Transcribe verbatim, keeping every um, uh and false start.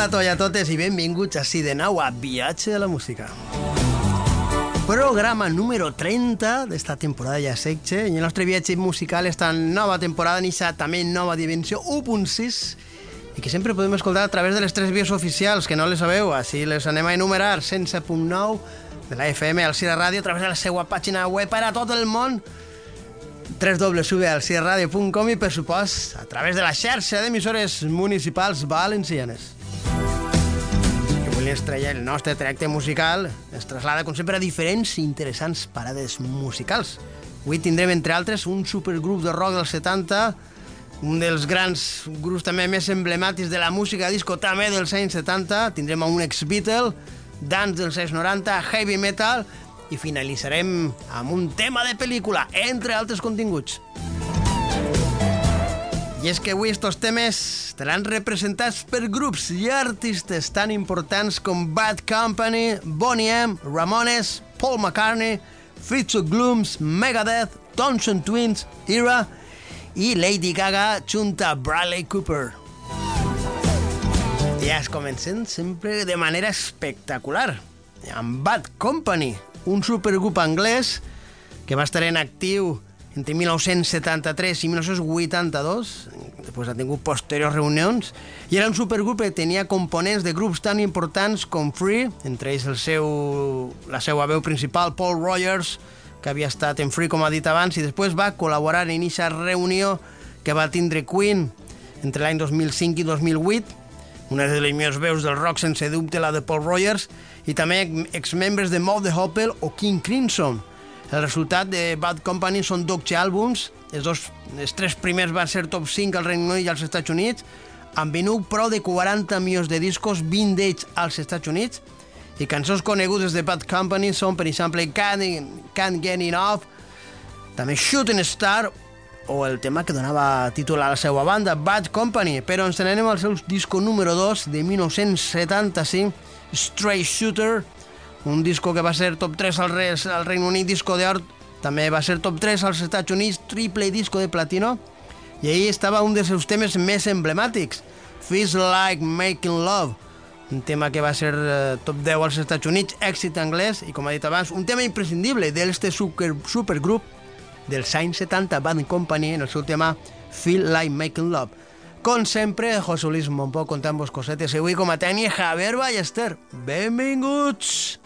Hola a tots i a totes i benvinguts així de nou a Viatge de la Música. Programa número trenta d'esta temporada ja setze. I el nostre viatge musical, esta nova temporada, inicia també nova dimensió u punt sis i que sempre podem escoltar a través de les tres vies oficials, que no les sabeu, així les anem a enumerar. cent set punt nou de la F M, Alcira Ràdio, a través de la seva pàgina web per a tot el món, w w w punt alcira radio punt com, i per supost a través de la xarxa d'emissores municipals valencianes. I avui l'estrella, el nostre trajecte musical es traslada com sempre a diferents i interessants parades musicals. Avui tindrem entre altres un supergrup de rock dels setanta, un dels grans grups també més emblemàtics de la música disco també dels anys setanta. Tindrem un ex-Beatle, dance dels anys noranta, heavy metal, i finalitzarem amb un tema de pel·lícula, entre altres continguts. I és que avui estos temes estaran representats per grups i artistes tan importants com Bad Company, Boney M, Ramones, Paul McCartney, Fritz Glooms, Megadeth, Thompson Twins, Era i Lady Gaga junta Bradley Cooper. I ja es comencen sempre de manera espectacular, amb Bad Company, un supergrup anglès que va estar en actiu entre mil nou-cents setanta-tres i mil nou-cents vuitanta-dos, després ha tingut posteriors reunions, i era un supergrup que tenia components de grups tan importants com Free, entre ells el seu, la seva veu principal, Paul Rogers, que havia estat en Free, com ha dit abans, i després va col·laborar en aquesta reunió que va tindre Queen entre l'any dos mil cinc i dos mil vuit, una de les millors veus del rock, sense dubte, la de Paul Rogers, i també exmembres de Mouth the Hopper o King Crimson. El resultat de Bad Company són dotze àlbums, els, dos, els tres primers van ser top cinc al Regne Unit i als Estats Units, han venut prou de quaranta milions de discos, vint d'ells als Estats Units, i cançons conegudes de Bad Company són, per exemple, Can't, Can't Get Enough, també Shooting Star, o el tema que donava títol a la seva banda, Bad Company. Però ens n'anem al seu disco número dos de mil nou-cents setanta-cinc, Straight Shooter, un disco que va ser top tres al, res, al Regne Unit, disco d'or, també va ser top tres als Estats Units, triple disco de platino, i ahí estava un dels seus temes més emblemàtics, Feels Like Making Love, un tema que va ser uh, top deu als Estats Units, èxit anglès, i com ha dit abans, un tema imprescindible d'este super, supergrup dels anys setanta, Bad Company, en el seu tema Feel Like Making Love. Com sempre, José Luis Mompó contant-vos cosetes, i avui com a tècnic Javier Ballester. Benvinguts!